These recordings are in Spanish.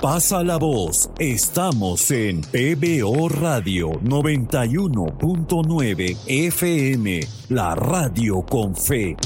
Pasa la voz. Estamos en PBO Radio 91.9 FM, la radio con fe.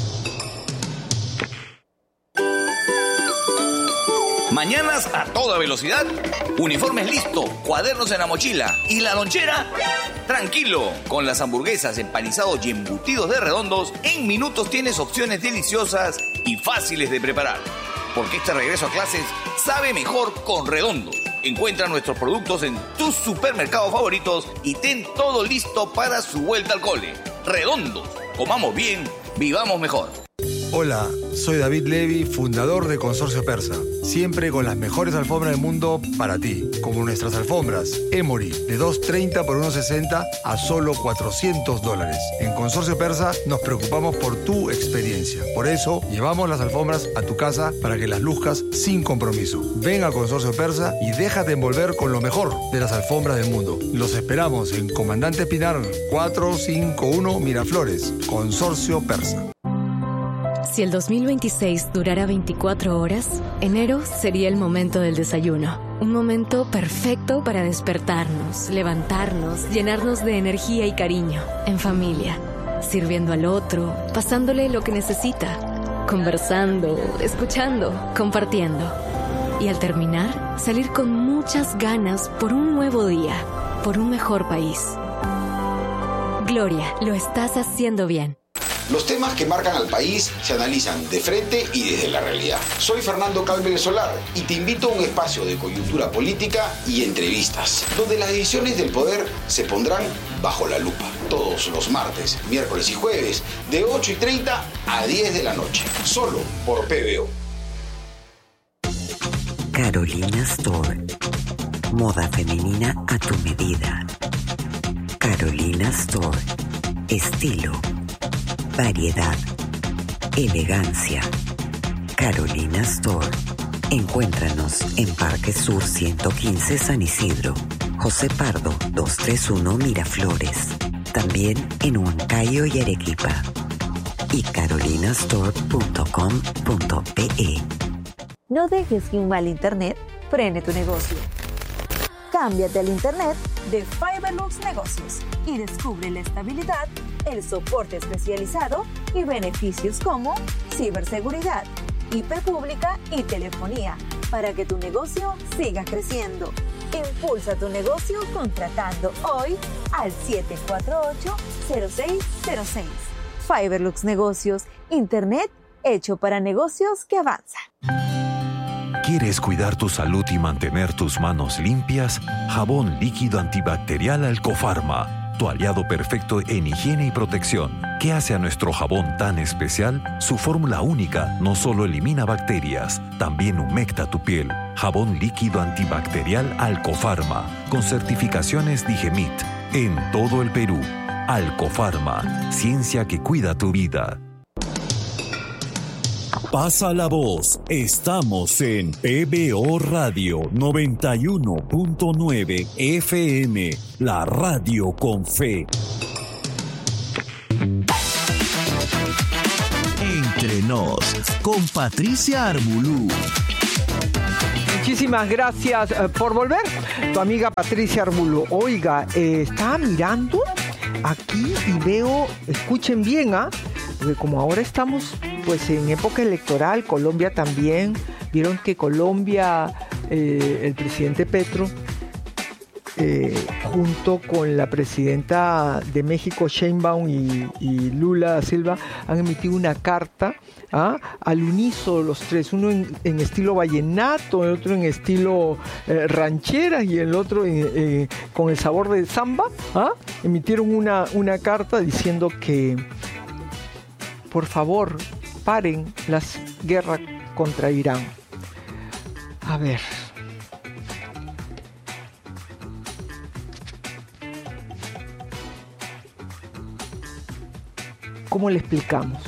Mañanas a toda velocidad, uniformes listo, cuadernos en la mochila y la lonchera. Tranquilo, con las hamburguesas, empanizados y embutidos de Redondos, en minutos tienes opciones deliciosas y fáciles de preparar. Porque este regreso a clases sabe mejor con Redondos. Encuentra nuestros productos en tus supermercados favoritos y ten todo listo para su vuelta al cole. Redondos, comamos bien, vivamos mejor. Hola, soy David Levy, fundador de Consorcio Persa. Siempre con las mejores alfombras del mundo para ti, como nuestras alfombras Emory de $2.30 por $1.60 a solo $400. En Consorcio Persa nos preocupamos por tu experiencia. Por eso llevamos las alfombras a tu casa para que las luzcas sin compromiso. Ven a Consorcio Persa y déjate envolver con lo mejor de las alfombras del mundo. Los esperamos en Comandante Espinar 451 Miraflores. Consorcio Persa. Si el 2026 durara 24 horas, enero sería el momento del desayuno. Un momento perfecto para despertarnos, levantarnos, llenarnos de energía y cariño, en familia, sirviendo al otro, pasándole lo que necesita, conversando, escuchando, compartiendo. Y al terminar, salir con muchas ganas por un nuevo día, por un mejor país. Gloria, lo estás haciendo bien. Los temas que marcan al país se analizan de frente y desde la realidad. Soy Fernando Cálmenes Solar y te invito a un espacio de coyuntura política y entrevistas, donde las decisiones del poder se pondrán bajo la lupa. Todos los martes, miércoles y jueves, de 8:30 a 10 de la noche. Solo por PBO. Carolina Store. Moda femenina a tu medida. Carolina Store. Estilo. Variedad, elegancia. Carolina Store. Encuéntranos en Parque Sur 115 San Isidro, José Pardo 231 Miraflores. También en Huancayo y Arequipa. Y carolinastore.com.pe. No dejes que un mal internet frene tu negocio. Cámbiate al internet de Fiberlux Negocios y descubre la estabilidad, el soporte especializado y beneficios como ciberseguridad, IP pública y telefonía para que tu negocio siga creciendo. Impulsa tu negocio contratando hoy al 748-0606. Fiberlux Negocios, internet hecho para negocios que avanzan. ¿Quieres cuidar tu salud y mantener tus manos limpias? Jabón líquido antibacterial Alcofarma, tu aliado perfecto en higiene y protección. ¿Qué hace a nuestro jabón tan especial? Su fórmula única no solo elimina bacterias, también humecta tu piel. Jabón líquido antibacterial Alcofarma, con certificaciones Digemit, en todo el Perú. Alcofarma, ciencia que cuida tu vida. Pasa la voz. Estamos en PBO Radio 91.9 FM, la radio con fe. Entre nos, con Patricia Armbulú. Muchísimas gracias por volver. Tu amiga Patricia Armbulú. Oiga, estaba mirando aquí y veo, escuchen bien, porque como ahora estamos pues en época electoral, Colombia también, vieron que Colombia, el presidente Petro, junto con la presidenta de México, Sheinbaum, y Lula Silva, han emitido una carta al unísono los tres, uno en estilo vallenato, el otro en estilo ranchera y el otro con el sabor de samba. Emitieron una carta diciendo que por favor paren las guerras contra Irán. A ver. ¿Cómo le explicamos?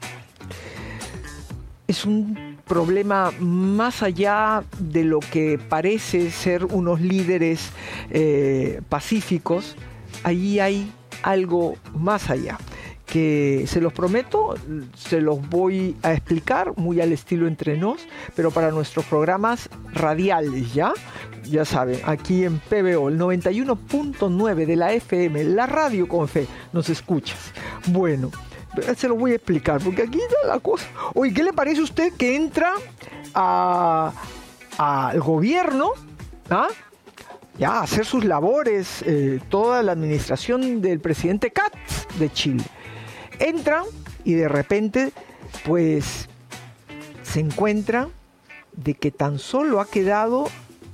Es un problema más allá de lo que parece ser unos líderes pacíficos. Ahí hay algo más allá. que se los prometo, se los voy a explicar muy al estilo Entre Nos, pero para nuestros programas radiales, ¿ya? Ya saben, aquí en PBO, el 91.9 de la FM, la radio con fe, nos escuchas. Bueno, se lo voy a explicar, porque aquí está la cosa. Oye, ¿qué le parece a usted que entra al gobierno, ya a hacer sus labores, toda la administración del presidente Katz de Chile? Entran y de repente, pues, se encuentran de que tan solo ha quedado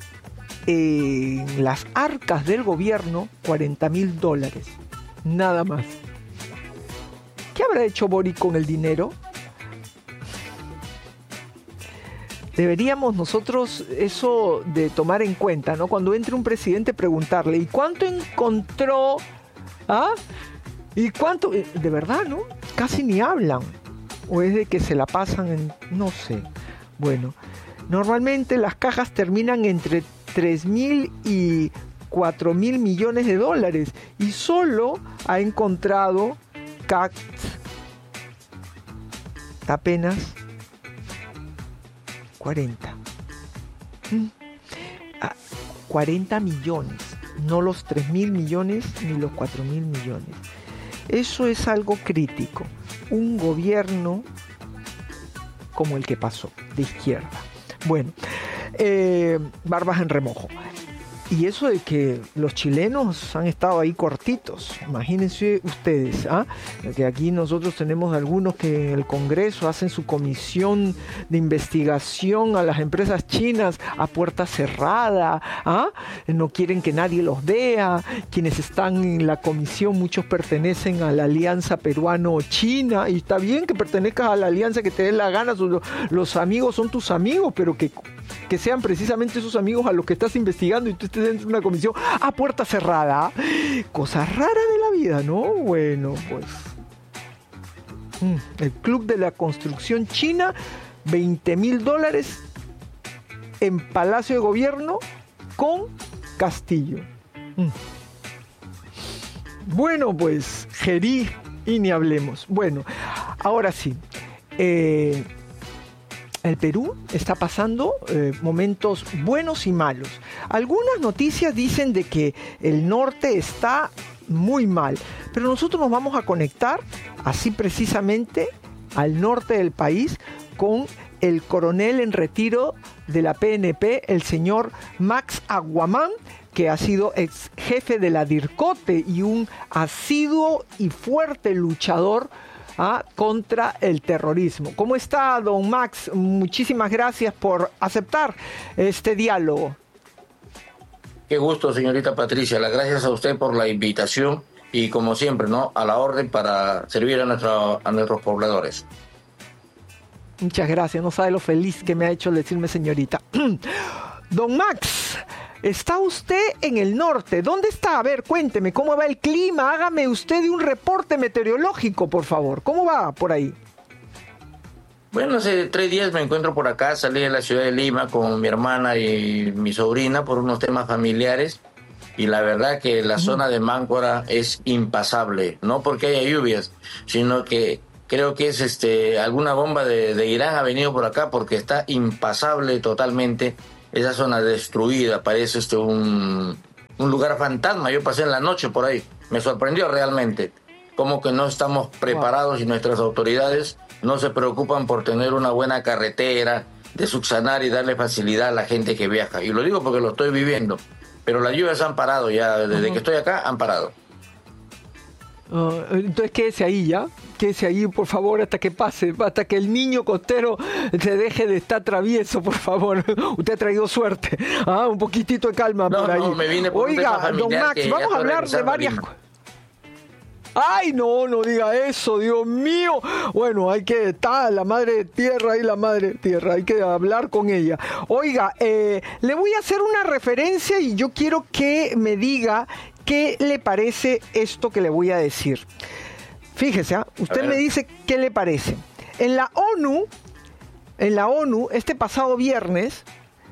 en las arcas del gobierno $40,000, nada más. ¿Qué habrá hecho Boric con el dinero? Deberíamos nosotros eso de tomar en cuenta, ¿no? Cuando entre un presidente, preguntarle, ¿y cuánto encontró? ¿Y cuánto? De verdad, ¿no? Casi ni hablan. O es de que se la pasan en... no sé. Bueno, normalmente las cajas terminan entre 3.000 y 4.000 millones de dólares. Y solo ha encontrado CACT apenas 40. 40 millones. No los 3.000 millones ni los 4.000 millones. Eso es algo crítico. Un gobierno como el que pasó, de izquierda. Bueno, barbas en remojo. Y eso de que los chilenos han estado ahí cortitos, imagínense ustedes, que aquí nosotros tenemos algunos que en el Congreso hacen su comisión de investigación a las empresas chinas a puerta cerrada, no quieren que nadie los vea, quienes están en la comisión, muchos pertenecen a la alianza peruano-china, y está bien que pertenezcas a la alianza que te dé la gana, los amigos son tus amigos, pero que sean precisamente esos amigos a los que estás investigando y tú estés dentro de una comisión a puerta cerrada. Cosas raras de la vida, ¿no? Bueno, pues el Club de la Construcción China, $20,000 en Palacio de Gobierno con Castillo. Bueno, pues Gerí y ni hablemos. Bueno, ahora sí, el Perú está pasando momentos buenos y malos. Algunas noticias dicen de que el norte está muy mal, pero nosotros nos vamos a conectar así precisamente al norte del país con el coronel en retiro de la PNP, el señor Max Aguamán, que ha sido ex jefe de la DIRCOTE y un asiduo y fuerte luchador contra el terrorismo. ¿Cómo está, don Max? Muchísimas gracias por aceptar este diálogo. Qué gusto, señorita Patricia. Las gracias a usted por la invitación y, como siempre, ¿no?, a la orden para servir a nuestros pobladores. Muchas gracias. No sabe lo feliz que me ha hecho decirme señorita. Don Max, está usted en el norte. ¿Dónde está? A ver, cuénteme, ¿cómo va el clima? Hágame usted un reporte meteorológico, por favor. ¿Cómo va por ahí? Bueno, hace 3 días me encuentro por acá. Salí de la ciudad de Lima con mi hermana y mi sobrina por unos temas familiares. Y la verdad que la zona de Máncora es impasable. No porque haya lluvias, sino que creo que es alguna bomba de Irán ha venido por acá porque está impasable totalmente. Esa zona destruida, parece un lugar fantasma. Yo pasé en la noche por ahí, me sorprendió realmente. Como que no estamos preparados y nuestras autoridades no se preocupan por tener una buena carretera, de subsanar y darle facilidad a la gente que viaja. Y lo digo porque lo estoy viviendo. Pero las lluvias han parado ya, desde que estoy acá han parado. Entonces quédese ahí ya, quédese ahí por favor hasta que pase, hasta que el niño costero se deje de estar travieso, por favor. Usted ha traído suerte, un poquitito de calma por ahí. No, me vine por un tema don Max, vamos a hablar de varias cosas. Ay, no diga eso, Dios mío. Bueno, hay que estar la madre tierra y la madre tierra, hay que hablar con ella. Oiga, le voy a hacer una referencia y yo quiero que me diga qué le parece esto que le voy a decir. Fíjese, usted me dice qué le parece. En la ONU, este pasado viernes,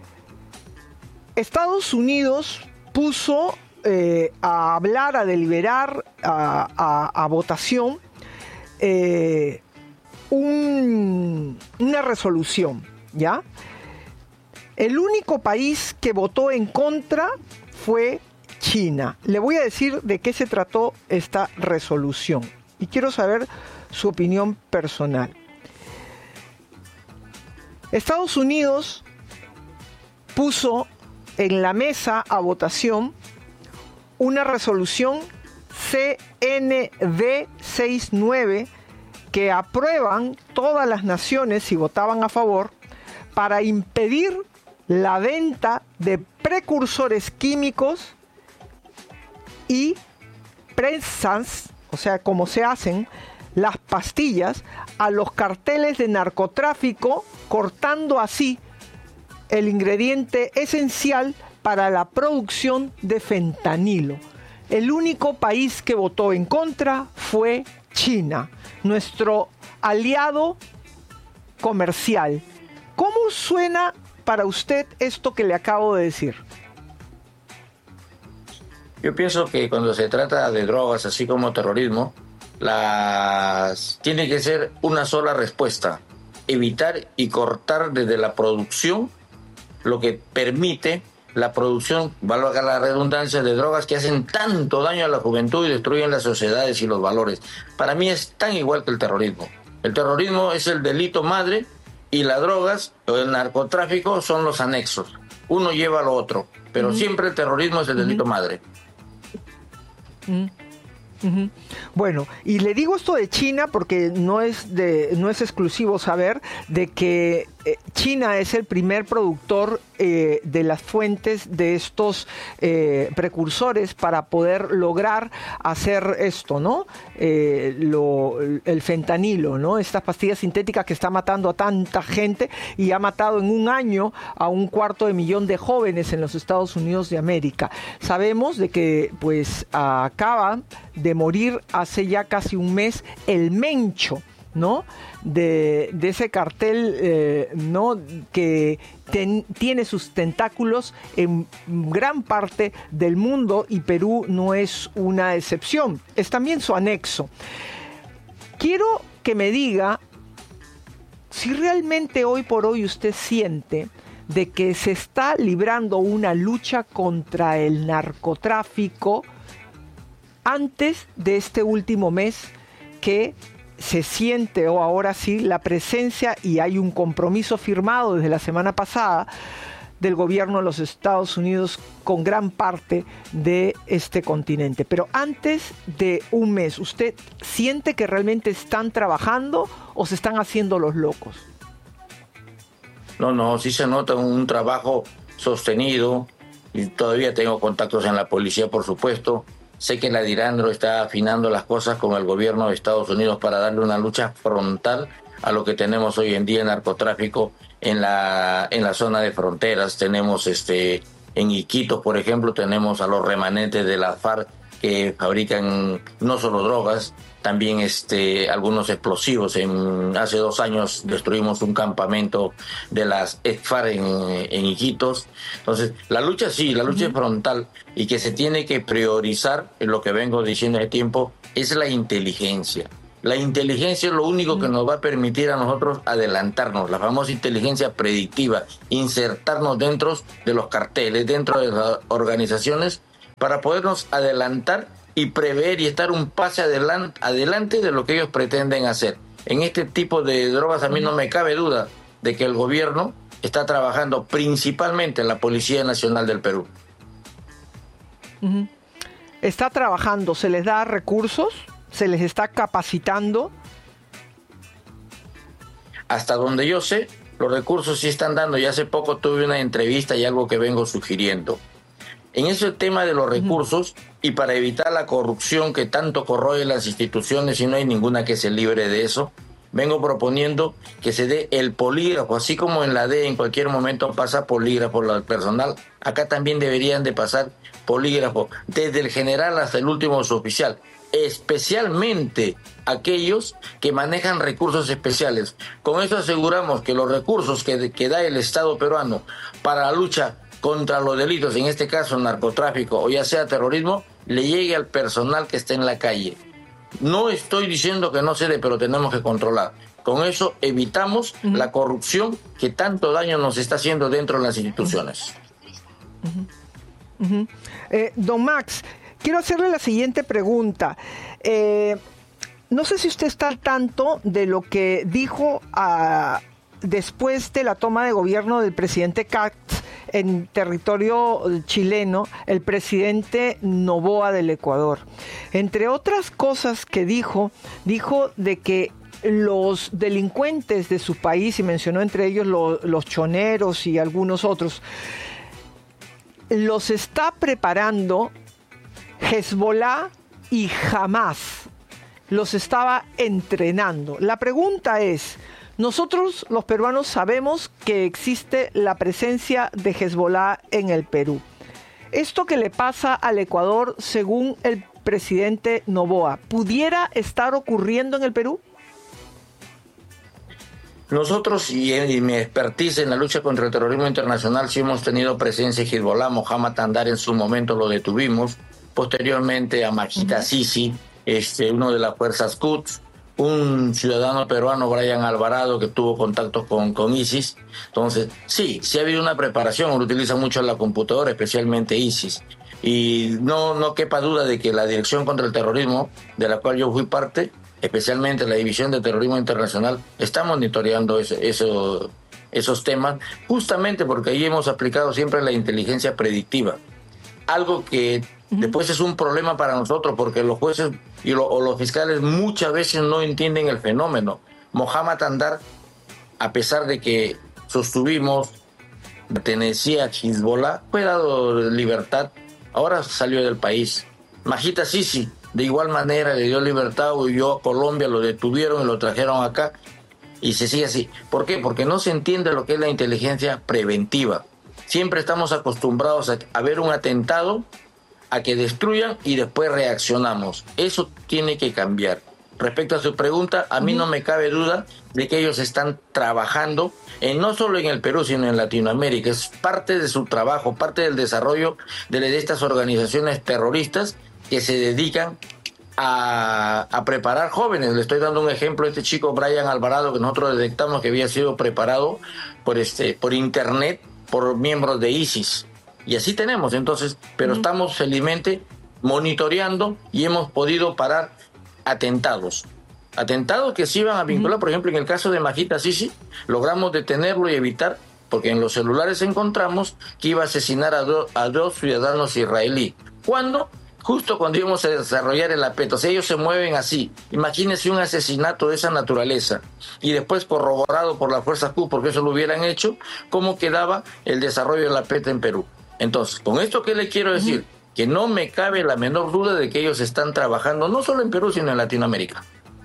Estados Unidos puso a hablar, a deliberar, a votación una resolución, ¿ya? El único país que votó en contra fue China. Le voy a decir de qué se trató esta resolución y quiero saber su opinión personal. Estados Unidos puso en la mesa a votación una resolución CND 69 que aprueban todas las naciones, si votaban a favor, para impedir la venta de precursores químicos y prensas, o sea, como se hacen las pastillas, a los carteles de narcotráfico, cortando así el ingrediente esencial para la producción de fentanilo. El único país que votó en contra fue China, nuestro aliado comercial. ¿Cómo suena para usted esto que le acabo de decir? Yo pienso que cuando se trata de drogas, así como terrorismo, tiene que ser una sola respuesta: evitar y cortar desde la producción lo que permite la producción, valga la redundancia, de drogas que hacen tanto daño a la juventud y destruyen las sociedades y los valores. Para mí es tan igual que el terrorismo. El terrorismo es el delito madre y las drogas o el narcotráfico son los anexos. Uno lleva a lo otro, pero siempre el terrorismo es el delito madre. Bueno, y le digo esto de China porque no es exclusivo saber de que China es el primer productor de las fuentes de estos precursores para poder lograr hacer esto, ¿no? El fentanilo, ¿no? Estas pastillas sintéticas que está matando a tanta gente y ha matado en un año a 250,000 de jóvenes en los Estados Unidos de América. Sabemos de que pues acaba de morir hace ya casi un mes el Mencho, ¿no? De ese cartel, ¿no? Que tiene sus tentáculos en gran parte del mundo y Perú no es una excepción. Es también su anexo. Quiero que me diga si realmente hoy por hoy usted siente de que se está librando una lucha contra el narcotráfico antes de este último mes, que se siente, o ahora sí, la presencia, y hay un compromiso firmado desde la semana pasada del gobierno de los Estados Unidos con gran parte de este continente. Pero antes de un mes, ¿usted siente que realmente están trabajando o se están haciendo los locos? No, sí se nota un trabajo sostenido, y todavía tengo contactos en la policía, por supuesto. Sé que la DIRANDRO está afinando las cosas con el gobierno de Estados Unidos para darle una lucha frontal a lo que tenemos hoy en día en narcotráfico en la zona de fronteras. Tenemos en Iquitos, por ejemplo, tenemos a los remanentes de la FARC que fabrican no solo drogas, también algunos explosivos. Hace 2 años destruimos un campamento de las FARC en Iquitos. Entonces, la lucha es frontal, y que se tiene que priorizar, en lo que vengo diciendo hace tiempo, es la inteligencia. La inteligencia es lo único que nos va a permitir a nosotros adelantarnos, la famosa inteligencia predictiva, insertarnos dentro de los carteles, dentro de las organizaciones, para podernos adelantar y prever y estar un pase adelante de lo que ellos pretenden hacer. En este tipo de drogas a mí no me cabe duda de que el gobierno está trabajando principalmente en la Policía Nacional del Perú. Está trabajando, se les da recursos, se les está capacitando. Hasta donde yo sé, los recursos sí están dando, y hace poco tuve una entrevista y algo que vengo sugiriendo. En ese tema de los recursos, y para evitar la corrupción que tanto corroe las instituciones, y no hay ninguna que se libre de eso, vengo proponiendo que se dé el polígrafo, así como en la DEA en cualquier momento pasa polígrafo al personal, acá también deberían de pasar polígrafo, desde el general hasta el último suboficial, especialmente aquellos que manejan recursos especiales. Con eso aseguramos que los recursos que da el Estado peruano para la lucha contra los delitos, en este caso narcotráfico o ya sea terrorismo, le llegue al personal que esté en la calle. No estoy diciendo que no se dé, pero tenemos que controlar. Con eso evitamos la corrupción que tanto daño nos está haciendo dentro de las instituciones. Don Max, quiero hacerle la siguiente pregunta. No sé si usted está al tanto de lo que dijo después de la toma de gobierno del presidente Katz en territorio chileno, el presidente Noboa del Ecuador. Entre otras cosas que dijo de que los delincuentes de su país, y mencionó entre ellos los choneros y algunos otros, los está preparando Hezbollah y Hamas. Los estaba entrenando. La pregunta es, nosotros los peruanos sabemos que existe la presencia de Hezbollah en el Perú. Esto que le pasa al Ecuador, según el presidente Noboa, ¿pudiera estar ocurriendo en el Perú? Nosotros, y mi expertise en la lucha contra el terrorismo internacional, sí hemos tenido presencia en Hezbollah. Mohamed Andar en su momento lo detuvimos. Posteriormente a Majid Sisi, uno de las fuerzas Quds, un ciudadano peruano, Brian Alvarado, que tuvo contacto con ISIS. Entonces, sí ha habido una preparación, lo utilizan mucho en la computadora, especialmente ISIS. Y no quepa duda de que la Dirección contra el Terrorismo, de la cual yo fui parte, especialmente la División de Terrorismo Internacional, está monitoreando esos temas, justamente porque ahí hemos aplicado siempre la inteligencia predictiva. Algo que después es un problema para nosotros, porque los jueces o los fiscales muchas veces no entienden el fenómeno. Mohamed Andar, a pesar de que sostuvimos, pertenecía a Hezbollah, fue dado libertad, ahora salió del país. Majid Sisi, de igual manera, le dio libertad, huyó a Colombia, lo detuvieron y lo trajeron acá, y se sigue así. ¿Por qué? Porque no se entiende lo que es la inteligencia preventiva. Siempre estamos acostumbrados a ver un atentado, a que destruyan y después reaccionamos. Eso tiene que cambiar. Respecto a su pregunta, a mí no me cabe duda de que ellos están trabajando no solo en el Perú, sino en Latinoamérica. Es parte de su trabajo, parte del desarrollo de estas organizaciones terroristas que se dedican a preparar jóvenes. Le estoy dando un ejemplo, este chico Brian Alvarado, que nosotros detectamos que había sido preparado por internet por miembros de ISIS. Y así tenemos, entonces, pero estamos felizmente monitoreando y hemos podido parar atentados que se iban a vincular. Por ejemplo, en el caso de Majid Sisi, logramos detenerlo y evitar, porque en los celulares encontramos que iba a asesinar a dos ciudadanos israelíes. ¿Cuándo? Justo cuando íbamos a desarrollar el APET. O sea, ellos se mueven así. Imagínense un asesinato de esa naturaleza y después corroborado por las fuerzas Q, porque eso lo hubieran hecho, ¿cómo quedaba el desarrollo del APET en Perú? Entonces, con esto, ¿qué le quiero decir? Que no me cabe la menor duda de que ellos están trabajando no solo en Perú, sino en Latinoamérica.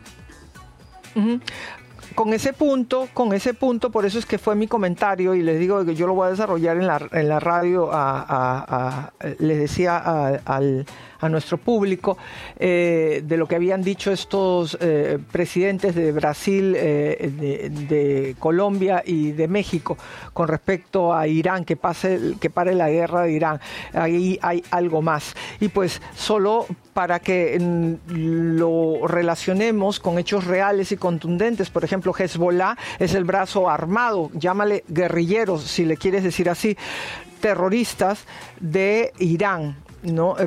Con ese punto, por eso es que fue mi comentario, y les digo que yo lo voy a desarrollar en la radio, les decía a nuestro público, de lo que habían dicho estos presidentes de Brasil, de Colombia y de México con respecto a Irán, que pare la guerra de Irán. Ahí hay algo más. Y pues solo para que lo relacionemos con hechos reales y contundentes. Por ejemplo, Hezbollah es el brazo armado, llámale guerrilleros, si le quieres decir así, terroristas de Irán, ¿no?